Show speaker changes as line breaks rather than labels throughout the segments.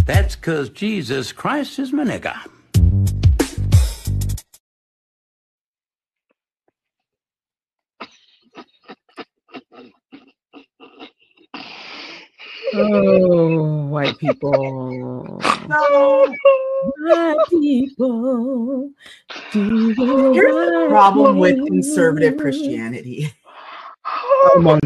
That's because Jesus Christ is my nigga.
Oh, white people. White people.
Here's the problem with conservative Christianity.
Among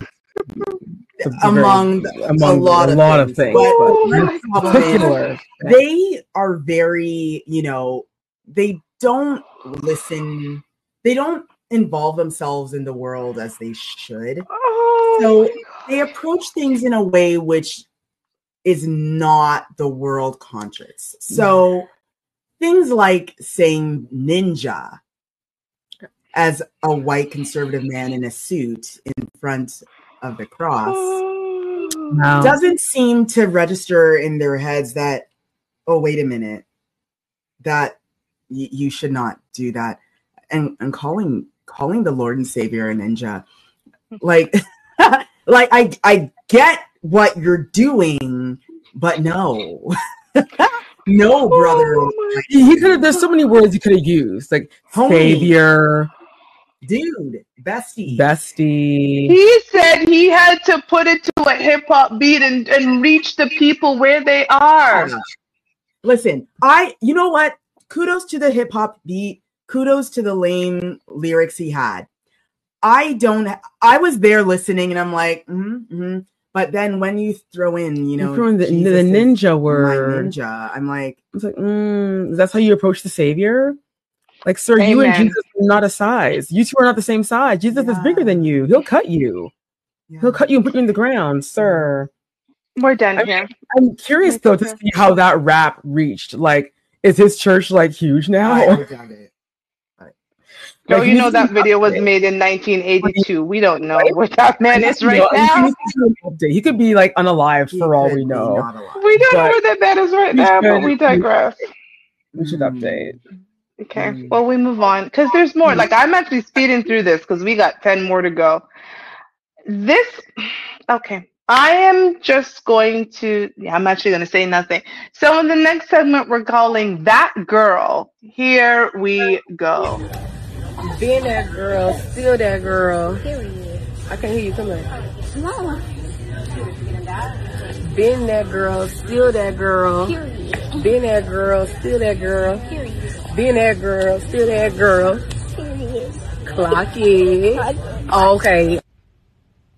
a lot of things.
But particular.
They are very, they don't listen. They don't involve themselves in the world as they should. So they approach things in a way which is not the world conscious. So things like saying ninja as a white conservative man in a suit in front of the cross doesn't seem to register in their heads that, oh, wait a minute, that you should not do that. And calling the Lord and Savior a ninja, like I get what you're doing, but no. No, brother.
He could have. There's so many words he could have used, like
homie,
savior,
dude, bestie.
He said he had to put it to a hip hop beat and reach the people where they are.
Listen, you know what? Kudos to the hip hop beat. Kudos to the lame lyrics he had. I was there listening, and I'm like, But then when you throw in,
the ninja word,
ninja, I'm like,
it's like, that's how you approach the Savior? Like, sir, Amen. You and Jesus are not a size. You two are not the same size. Jesus is bigger than you. He'll cut you. Yeah. He'll cut you and put you in the ground, sir.
We're done here.
I'm curious though to see how that rap reached. Like, is his church like huge now?
I found it.
No, that video was made in 1982. We don't know where that man is right now.
He could be like unalive for all we know.
We don't know where that man is right now, but we digress.
We should update.
Okay, well, we move on because there's more. Like, I'm actually speeding through this because we got 10 more to go. I am just going to, I'm actually going to say nothing. So in the next segment, we're calling That Girl. Here we go.
Being that girl, still that girl. Period. I can't hear you. Come on. Mama. Being that girl, still that girl. Period. Being that girl, still that girl. Period. Being that girl, still that girl. Period. Clock it. Okay.